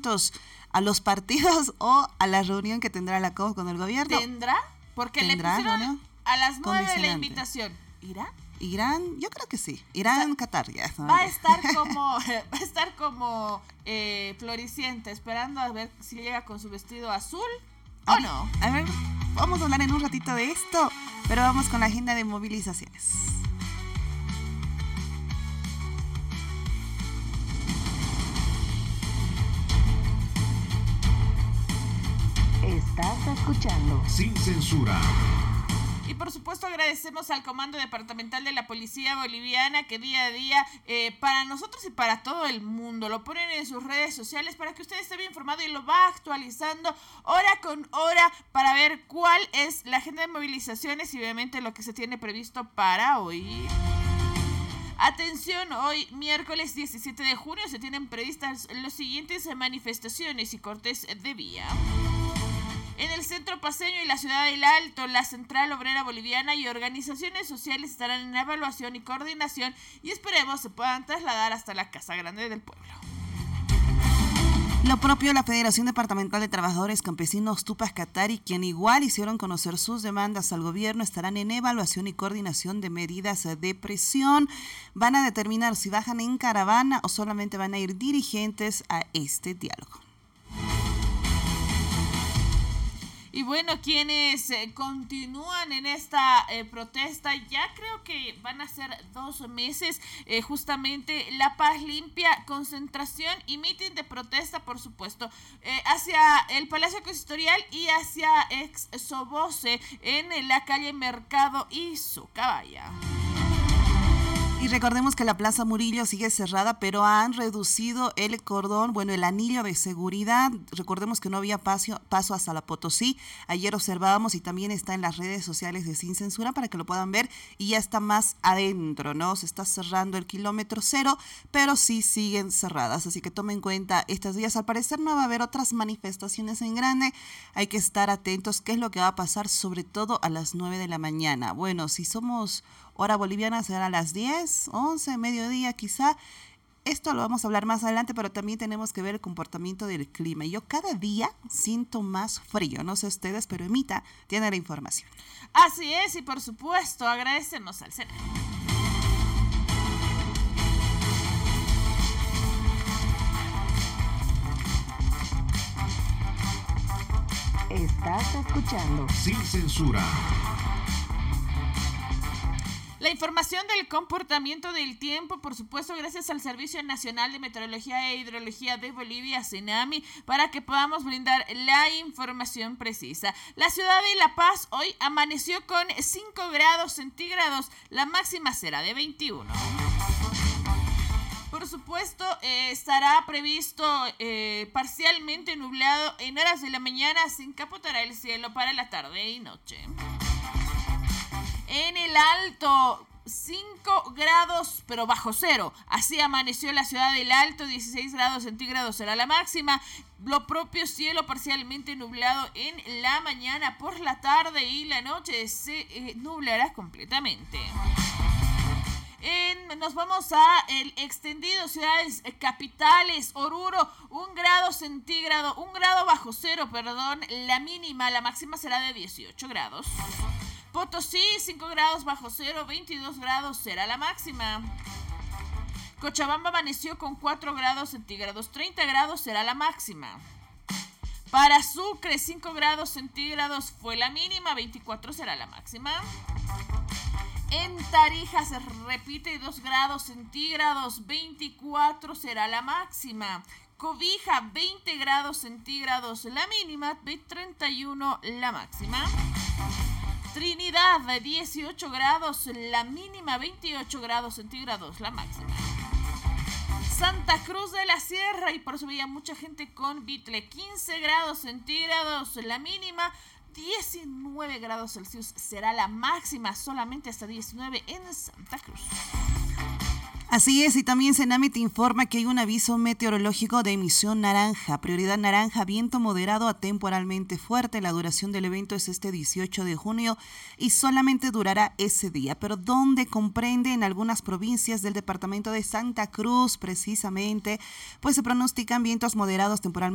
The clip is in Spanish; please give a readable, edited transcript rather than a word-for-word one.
atentos a los partidos o a la reunión que tendrá la COP con el gobierno. ¿Tendrá? Porque le pusieron a las 9 la invitación. ¿Irá? Irán, yo creo que sí. Irán, Qatar, ya. Va a estar como Floricienta, esperando a ver si llega con su vestido azul o no. A ver, vamos a hablar en un ratito de esto, pero vamos con la agenda de movilizaciones. Estás escuchando Sin Censura. Y por supuesto agradecemos al Comando Departamental de la Policía Boliviana que día a día, para nosotros y para todo el mundo, lo ponen en sus redes sociales para que usted esté bien informado y lo va actualizando hora con hora para ver cuál es la agenda de movilizaciones y obviamente lo que se tiene previsto para hoy. Atención, hoy miércoles 17 de junio se tienen previstas las siguientes manifestaciones y cortes de vía. En el centro paceño y la ciudad del Alto, la Central Obrera Boliviana y organizaciones sociales estarán en evaluación y coordinación y esperemos se puedan trasladar hasta la Casa Grande del Pueblo. Lo propio la Federación Departamental de Trabajadores Campesinos Tupac Katari, quien igual hicieron conocer sus demandas al gobierno, estarán en evaluación y coordinación de medidas de presión. Van a determinar si bajan en caravana o solamente van a ir dirigentes a este diálogo. Y bueno, quienes continúan en esta protesta, ya creo que van a ser 2 meses, justamente La Paz Limpia, concentración y mitin de protesta, por supuesto, hacia el Palacio Consistorial y hacia ex Soboce en la calle Mercado y Socabaya. Y recordemos que la Plaza Murillo sigue cerrada, pero han reducido el cordón, el anillo de seguridad. Recordemos que no había paso hasta la Potosí. Ayer observábamos y también está en las redes sociales de Sin Censura para que lo puedan ver y ya está más adentro, ¿no? Se está cerrando el kilómetro 0, pero sí siguen cerradas. Así que tomen en cuenta estos días. Al parecer no va a haber otras manifestaciones en grande. Hay que estar atentos qué es lo que va a pasar, sobre todo a las 9 de la mañana. Bueno, si somos hora boliviana será a las 10, 11, mediodía quizá. Esto lo vamos a hablar más adelante, pero también tenemos que ver el comportamiento del clima. Yo cada día siento más frío, no sé ustedes, pero Emita tiene la información. Así es, y por supuesto agradecemos al Senado. Estás escuchando Sin Censura. La información del comportamiento del tiempo, por supuesto, gracias al Servicio Nacional de Meteorología e Hidrología de Bolivia, CENAMI, para que podamos brindar la información precisa. La ciudad de La Paz hoy amaneció con 5 grados centígrados, la máxima será de 21. Por supuesto, estará previsto parcialmente nublado en horas de la mañana, se encapotará el cielo para la tarde y noche. En el Alto, 5 grados, pero bajo cero. Así amaneció la ciudad del Alto, 16 grados centígrados será la máxima. Lo propio, cielo parcialmente nublado en la mañana, por la tarde y la noche se nublará completamente. Nos vamos a el extendido ciudades capitales. Oruro, 1 grado bajo cero, la mínima, la máxima será de 18 grados. Potosí, 5 grados bajo cero, 22 grados será la máxima. Cochabamba amaneció con 4 grados centígrados, 30 grados será la máxima. Para Sucre, 5 grados centígrados fue la mínima, 24 será la máxima. En Tarija se repite 2 grados centígrados, 24 será la máxima. Cobija, 20 grados centígrados la mínima, 31 la máxima. Trinidad, 18 grados la mínima, 28 grados centígrados la máxima. Santa Cruz de la Sierra, y por eso veía mucha gente con Bitle, 15 grados centígrados la mínima, 19 grados Celsius será la máxima, solamente hasta 19 en Santa Cruz. Así es, y también CENAMI te informa que hay un aviso meteorológico de emisión naranja, prioridad naranja, viento moderado a temporalmente fuerte. La duración del evento es este 18 de junio y solamente durará ese día, pero donde comprende en algunas provincias del departamento de Santa Cruz, precisamente, pues se pronostican vientos moderados temporalmente